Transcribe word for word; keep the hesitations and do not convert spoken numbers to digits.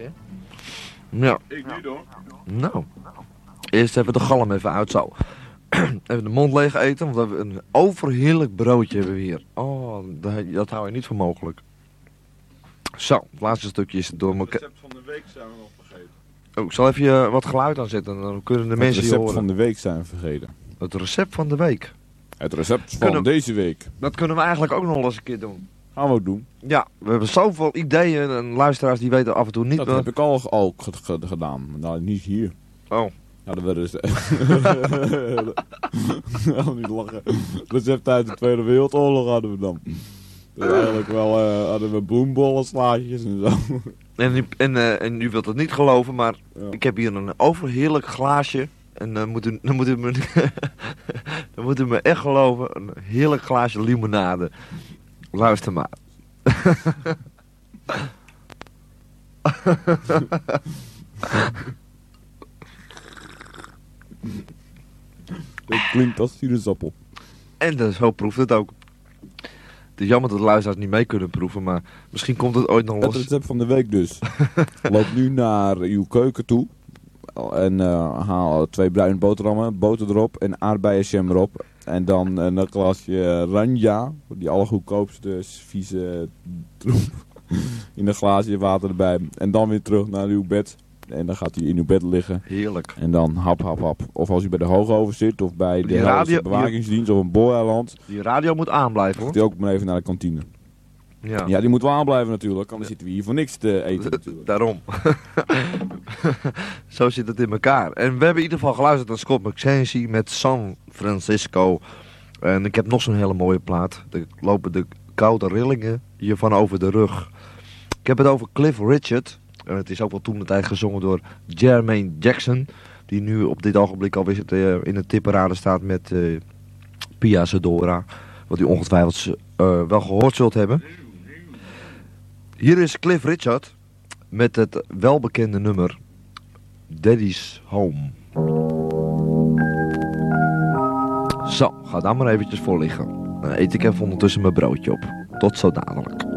hè? Ja. Ik niet hoor. Nou. Eerst even de galm even uit zo. Even de mond leeg eten, want we hebben een overheerlijk broodje hebben we hier. Oh, dat, dat hou je niet voor mogelijk. Zo, het laatste stukje is door Het elkaar. recept van de week zijn we nog vergeten. Oh, ik zal even je wat geluid aanzetten, dan kunnen de Het mensen je recept horen. van de week zijn we vergeten. Het recept van de week. Het recept van Kunnen- deze week. Dat kunnen we eigenlijk ook nog eens een keer doen. Gaan we ook doen. Ja, we hebben zoveel ideeën en luisteraars die weten af en toe niet Dat wat... heb ik al, al ge- ge- gedaan. Maar nou, niet hier. Oh. Ja, dat werden ze... Nou, niet lachen. Recept uit de Tweede Wereldoorlog hadden we dan. Dus eigenlijk wel uh, hadden we bloembollen, slaatjes en zo. En, u- en, uh, en u wilt het niet geloven, maar Ja. ik heb hier een overheerlijk glaasje. En dan moet u, dan moet u, me, dan moet u me echt geloven, een heerlijk glaasje limonade. Luister maar. Dat klinkt als sinaasappel. En dus, zo proeft het ook. Het is jammer dat de luisteraars niet mee kunnen proeven, maar misschien komt het ooit nog Het los. recept van de week dus. Loop nu naar uw keuken toe. En uh, haal twee bruine boterhammen, boter erop en aardbeienjam erop. En dan uh, een glasje ranja, die allergoedkoopste vieze troep. In een glaasje water erbij. En dan weer terug naar uw bed. En dan gaat hij in uw bed liggen. Heerlijk. En dan hap, hap, hap. Of als u bij de Hoogover zit, of bij de Die Helderse radio- bewakingsdienst, of een booreiland. Die radio moet aanblijven, Gaat hoor. hij ook maar even naar de kantine. Ja, Ja, die moet wel aanblijven natuurlijk, anders zitten we hier voor niks te eten natuurlijk. daarom. Zo zit het in elkaar. En we hebben in ieder geval geluisterd naar Scott McKenzie met San Francisco. En ik heb nog zo'n hele mooie plaat. Er lopen de koude rillingen hiervan over de rug. Ik heb het over Cliff Richard. En het is ook wel toen de tijd gezongen door Jermaine Jackson. Die nu op dit ogenblik alweer uh, in de tipparade staat met uh, Pia Sedora. Wat u ongetwijfeld uh, wel gehoord zult hebben. Hier is Cliff Richard met het welbekende nummer Daddy's Home. Zo, ga daar maar eventjes voor liggen. Dan eet ik even ondertussen mijn broodje op. Tot zo dadelijk.